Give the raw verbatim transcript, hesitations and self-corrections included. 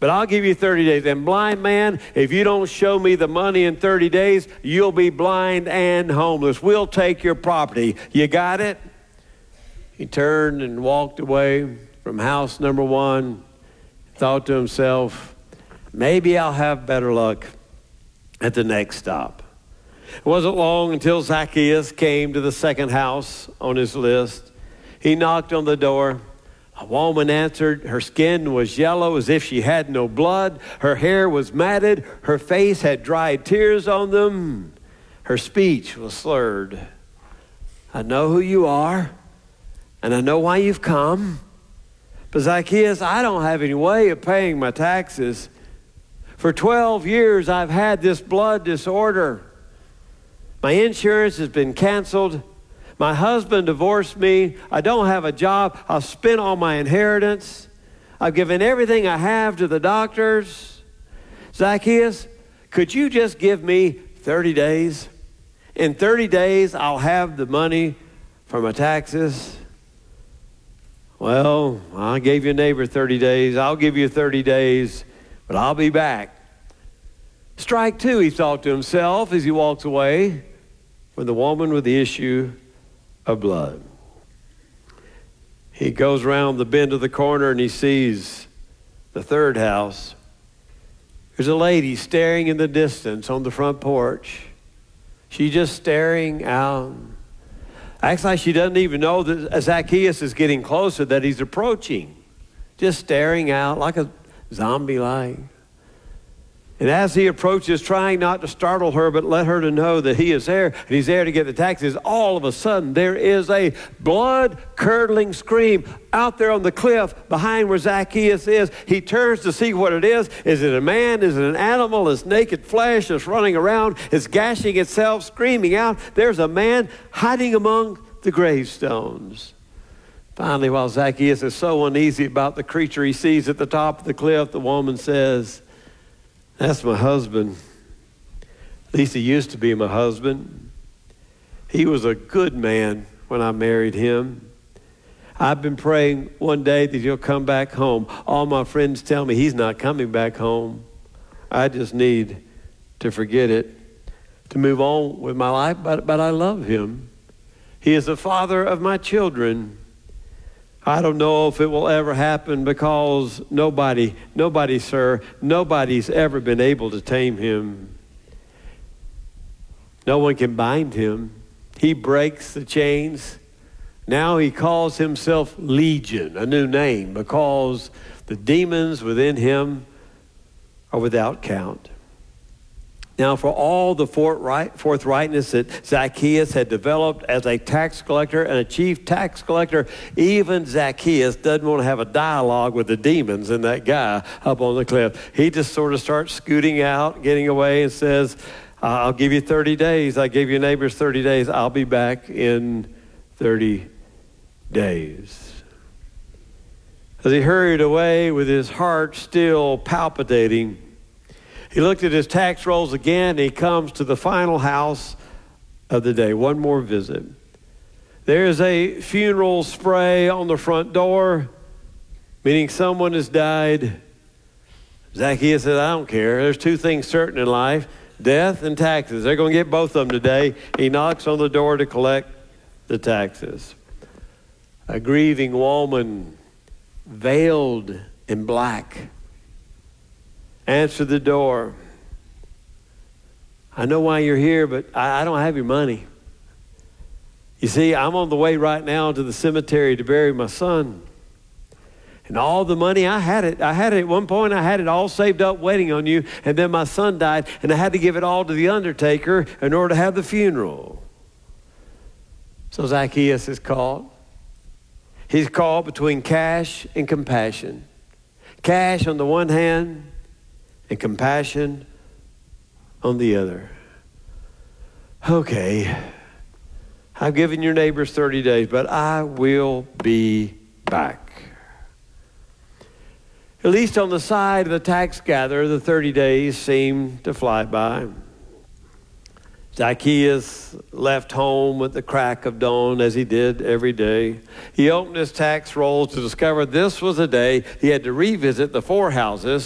but I'll give you thirty days. And blind man, if you don't show me the money in thirty days, you'll be blind and homeless. We'll take your property. You got it? He turned and walked away from house number one, thought to himself, maybe I'll have better luck at the next stop. It wasn't long until Zacchaeus came to the second house on his list. He knocked on the door. A woman answered. Her skin was yellow as if she had no blood. Her hair was matted. Her face had dried tears on them. Her speech was slurred. I know who you are, and I know why you've come. But Zacchaeus, I don't have any way of paying my taxes. For twelve years, I've had this blood disorder. My insurance has been canceled. My husband divorced me. I don't have a job. I've spent all my inheritance. I've given everything I have to the doctors. Zacchaeus, could you just give me thirty days? In thirty days, I'll have the money for my taxes. Well, I gave your neighbor thirty days. I'll give you thirty days, but I'll be back. Strike two, he thought to himself as he walks away from the woman with the issue of blood. He goes around the bend of the corner and he sees the third house. There's a lady staring in the distance on the front porch. She's just staring out. Acts like she doesn't even know that Zacchaeus is getting closer, that he's approaching. Just staring out like a zombie-like. And as he approaches, trying not to startle her, but let her to know that he is there, and he's there to get the taxes, all of a sudden there is a blood-curdling scream out there on the cliff behind where Zacchaeus is. He turns to see what it is. Is it a man? Is it an animal? Is naked flesh that's running around? It's gashing itself, screaming out. There's a man hiding among the gravestones. Finally, while Zacchaeus is so uneasy about the creature he sees at the top of the cliff, the woman says, that's my husband. At least he used to be my husband. He was a good man when I married him. I've been praying one day that he'll come back home. All my friends tell me he's not coming back home. I just need to forget it, to move on with my life, but, but I love him. He is the father of my children. I don't know if it will ever happen because nobody, nobody, sir, nobody's ever been able to tame him. No one can bind him. He breaks the chains. Now he calls himself Legion, a new name, because the demons within him are without count. Now, for all the forthrightness that Zacchaeus had developed as a tax collector and a chief tax collector, even Zacchaeus doesn't want to have a dialogue with the demons and that guy up on the cliff. He just sort of starts scooting out, getting away, and says, I'll give you thirty days. I gave your neighbors thirty days. I'll be back in thirty days. As he hurried away with his heart still palpitating, he looked at his tax rolls again, and he comes to the final house of the day. One more visit. There's a funeral spray on the front door, meaning someone has died. Zacchaeus said, I don't care. There's two things certain in life, death and taxes. They're going to get both of them today. He knocks on the door to collect the taxes. A grieving woman, veiled in black, answer the door. I know why you're here, but I, I don't have your money. You see, I'm on the way right now to the cemetery to bury my son. And all the money, I had it. I had it at one point. I had it all saved up waiting on you. And then my son died, and I had to give it all to the undertaker in order to have the funeral. So Zacchaeus is caught. He's caught between cash and compassion. Cash on the one hand, and compassion on the other. Okay, I've given your neighbors thirty days, but I will be back. At least on the side of the tax gatherer, the thirty days seemed to fly by. Zacchaeus left home at the crack of dawn, as he did every day. He opened his tax rolls to discover this was a day he had to revisit the four houses